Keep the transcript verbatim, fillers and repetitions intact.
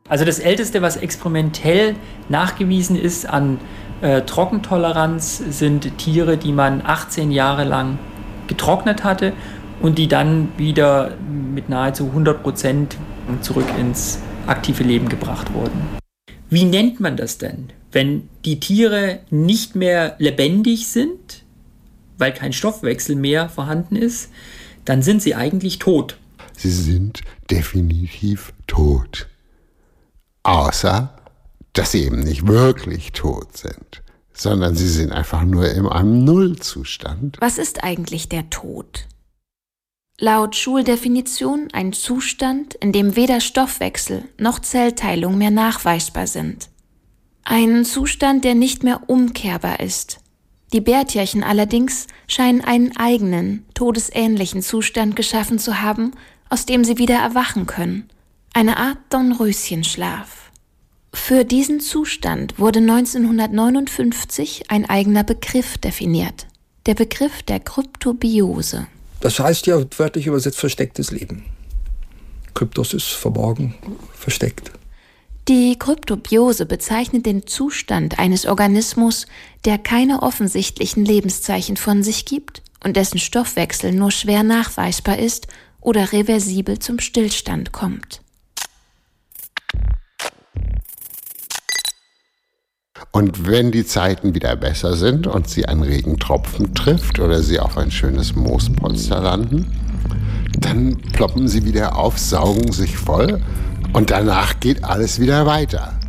Also das Älteste, was experimentell nachgewiesen ist an äh, Trockentoleranz, sind Tiere, die man achtzehn Jahre lang getrocknet hatte und die dann wieder mit nahezu hundert Prozent zurück ins aktive Leben gebracht wurden. Wie nennt man das denn, wenn die Tiere nicht mehr lebendig sind, weil kein Stoffwechsel mehr vorhanden ist? Dann sind sie eigentlich tot. Sie sind definitiv tot. Außer, dass sie eben nicht wirklich tot sind, sondern sie sind einfach nur in einem Nullzustand. Was ist eigentlich der Tod? Laut Schuldefinition ein Zustand, in dem weder Stoffwechsel noch Zellteilung mehr nachweisbar sind. Ein Zustand, der nicht mehr umkehrbar ist. Die Bärtierchen allerdings scheinen einen eigenen, todesähnlichen Zustand geschaffen zu haben, aus dem sie wieder erwachen können. Eine Art Dornröschenschlaf. Für diesen Zustand wurde neunzehnhundertneunundfünfzig ein eigener Begriff definiert. Der Begriff der Kryptobiose. Das heißt ja wörtlich übersetzt verstecktes Leben. Kryptos ist verborgen, versteckt. Die Kryptobiose bezeichnet den Zustand eines Organismus, der keine offensichtlichen Lebenszeichen von sich gibt und dessen Stoffwechsel nur schwer nachweisbar ist oder reversibel zum Stillstand kommt. Und wenn die Zeiten wieder besser sind und sie einen Regentropfen trifft oder sie auf ein schönes Moospolster landen, dann ploppen sie wieder auf, saugen sich voll und danach geht alles wieder weiter.